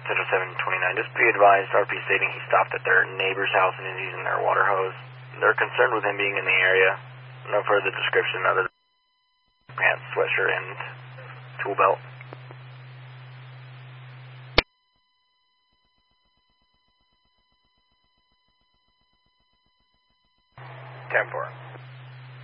Central 729, just be advised, RP stating he stopped at their neighbor's house and is using their water hose. They're concerned with him being in the area. No further description other than pants, sweatshirt, and tool belt. 10-4.